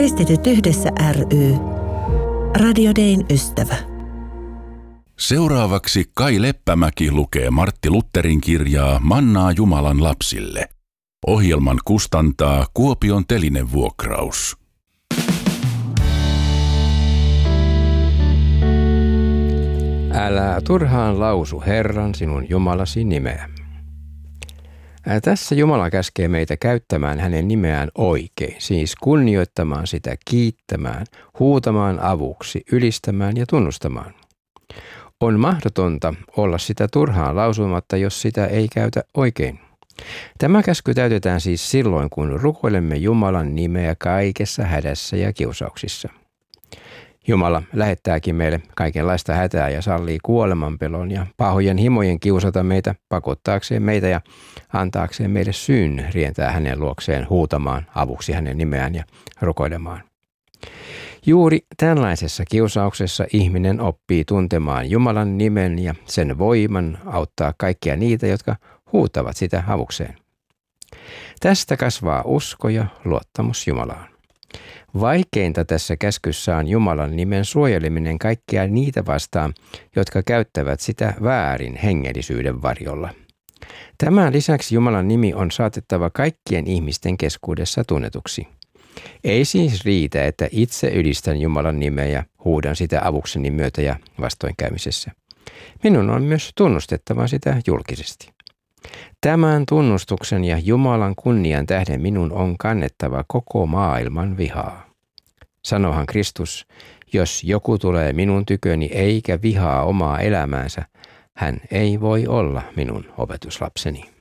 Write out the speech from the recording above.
Kristityt yhdessä ry. Radio Dayn ystävä. Seuraavaksi Kai Leppämäki lukee Martti Lutherin kirjaa Mannaa Jumalan lapsille. Ohjelman kustantaa Kuopion Telinevuokraus. Älä turhaan lausu Herran sinun Jumalasi nimeä. Tässä Jumala käskee meitä käyttämään hänen nimeään oikein, siis kunnioittamaan sitä, kiittämään, huutamaan avuksi, ylistämään ja tunnustamaan. On mahdotonta olla sitä turhaan lausumatta, jos sitä ei käytä oikein. Tämä käsky täytetään siis silloin, kun rukoilemme Jumalan nimeä kaikessa hädässä ja kiusauksissa. Jumala lähettääkin meille kaikenlaista hätää ja sallii kuolemanpelon ja pahojen himojen kiusata meitä pakottaakseen meitä ja antaakseen meille syyn rientää hänen luokseen huutamaan avuksi hänen nimeään ja rukoilemaan. Juuri tällaisessa kiusauksessa ihminen oppii tuntemaan Jumalan nimen ja sen voiman auttaa kaikkia niitä, jotka huutavat sitä avukseen. Tästä kasvaa usko ja luottamus Jumalaan. Vaikeinta tässä käskyssä on Jumalan nimen suojeleminen kaikkia niitä vastaan, jotka käyttävät sitä väärin hengellisyyden varjolla. Tämän lisäksi Jumalan nimi on saatettava kaikkien ihmisten keskuudessa tunnetuksi. Ei siis riitä, että itse ylistän Jumalan nimeä ja huudan sitä avukseni myötä ja vastoinkäymisessä. Minun on myös tunnustettava sitä julkisesti. Tämän tunnustuksen ja Jumalan kunnian tähden minun on kannettava koko maailman vihaa. Sanohan Kristus, jos joku tulee minun tyköni eikä vihaa omaa elämäänsä, hän ei voi olla minun opetuslapseni.